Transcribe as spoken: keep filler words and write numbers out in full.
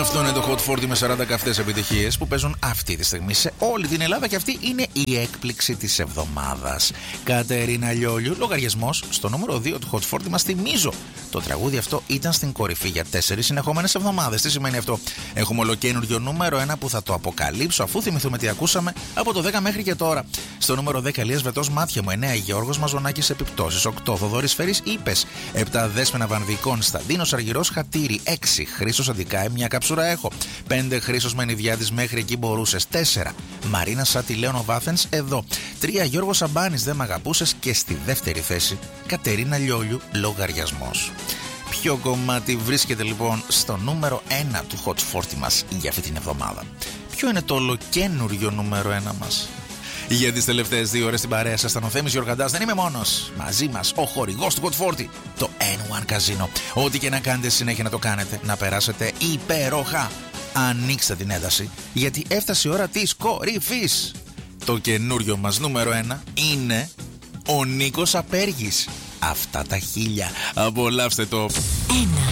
Αυτό είναι το Hot φορτί με σαράντα καυτές επιτυχίες που παίζουν αυτή τη στιγμή σε όλη την Ελλάδα και αυτή είναι η έκπληξη της εβδομάδας. Κατερίνα Λιόλιου, λογαριασμός στο νούμερο δύο του Hot φορτί μας. Θυμίζω, το τραγούδι αυτό ήταν στην κορυφή για τέσσερις συνεχόμενες εβδομάδες. Τι σημαίνει αυτό? Έχουμε ολοκένουργιο νούμερο ένα που θα το αποκαλύψω αφού θυμηθούμε τι ακούσαμε από το δέκα μέχρι και τώρα. Στο νούμερο δέκα Ηλίας Βετός, Μάτια μου. εννέα Γιώργος Μαζονάκης, Επιπτώσεις. οκτώ Θοδωρής Φέρης, Είπες. επτά Δέσποινα Βανδικών, Σταντίνος Αργυρός, Χατήρι. έξι Χρήστος Αντικάη, Μια καψούρα έχω. πέντε Χρήστος Μενιδιάδης, Μέχρι εκεί μπορούσες. τέσσερα Μαρίνα Σάτι, Λέωνο Βάθενς, Εδώ. τρία Γιώργος Σαμπάνης, Δεν μ' αγαπούσες. Και στη δεύτερη θέση Κατερίνα Λιόλιου, Λογαριασμός. Ποιο κομμάτι βρίσκεται λοιπόν στο νούμερο ένα του Hot φορτί μας για αυτή την εβδομάδα? Ποιο είναι το ολοκένουργιο νούμερο ένα μας? Για τις τελευταίες δύο ώρες στην παρέα σας ήταν ο Θέμης Γιοργαντάς. Δεν είμαι μόνος. Μαζί μας ο χορηγός του Hot φορτί, το N one Casino. Ό,τι και να κάνετε συνέχεια να το κάνετε, να περάσετε υπέροχα. Ανοίξτε την ένταση, γιατί έφτασε η ώρα της κορυφής. Το καινούριο μας νούμερο ένα είναι ο Νίκος Απέργης. Αυτά τα χίλια. Απολαύστε το. Ένα.